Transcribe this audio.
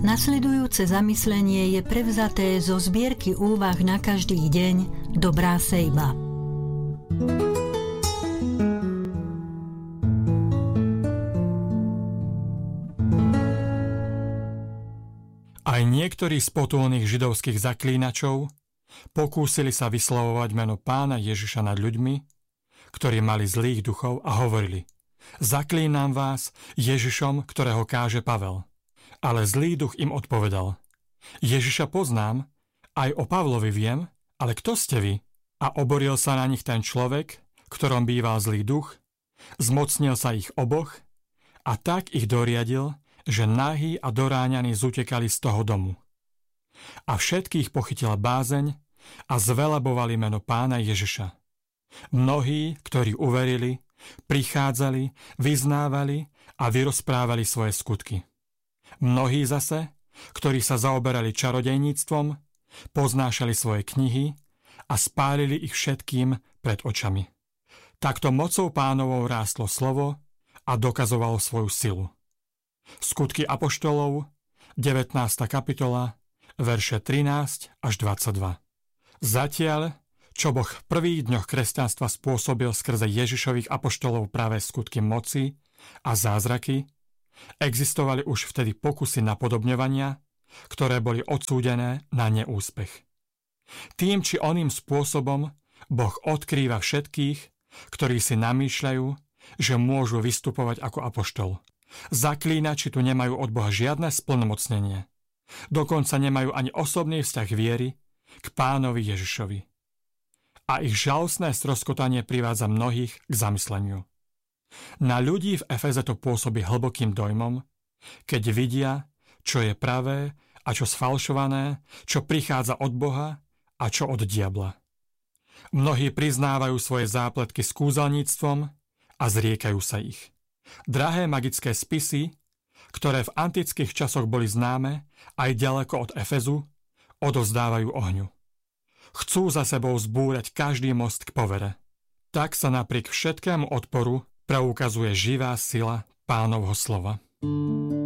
Nasledujúce zamyslenie je prevzaté zo zbierky úvah na každý deň Dobrá sejba. Aj niektorí z potulných židovských zaklínačov pokúsili sa vyslovovať meno Pána Ježiša nad ľuďmi, ktorí mali zlých duchov a hovorili: Zaklínam vás Ježišom, ktorého káže Pavel. Ale zlý duch im odpovedal: Ježiša poznám, aj o Pavlovi viem, ale kto ste vy? A oboril sa na nich ten človek, ktorom býval zlý duch, zmocnil sa ich oboch a tak ich doriadil, že nahí a doráňaní zutekali z toho domu. A všetkých pochytila bázeň a zvelebovali meno Pána Ježiša. Mnohí, ktorí uverili, prichádzali, vyznávali a vyrozprávali svoje skutky. Mnohí zase, ktorí sa zaoberali čarodejníctvom, poznášali svoje knihy a spálili ich všetkým pred očami. Takto mocou Pánovou rástlo slovo a dokazovalo svoju silu. Skutky apoštolov, 19. kapitola, verše 13 až 22. Zatiaľ, čo Boh v prvých dňoch kresťanstva spôsobil skrze Ježišových apoštolov práve skutky moci a zázraky, existovali už vtedy pokusy napodobňovania, ktoré boli odsúdené na neúspech. Tým či oným spôsobom Boh odkrýva všetkých, ktorí si namýšľajú, že môžu vystupovať ako apoštol. Zaklínači tu nemajú od Boha žiadne splnomocnenie. Dokonca nemajú ani osobný vzťah viery k Pánovi Ježišovi. A ich žalostné stroskotanie privádza mnohých k zamysleniu. Na ľudí v Efeze to pôsobí hlbokým dojmom, keď vidia, čo je pravé a čo sfalšované, čo prichádza od Boha a čo od diabla. Mnohí priznávajú svoje zápletky s kúzelníctvom a zriekajú sa ich. Drahé magické spisy, ktoré v antických časoch boli známe aj ďaleko od Efezu, odovzdávajú ohňu. Chcú za sebou zbúrať každý most k povere. Tak sa napriek všetkému odporu preukazuje živá sila Pánovho slova.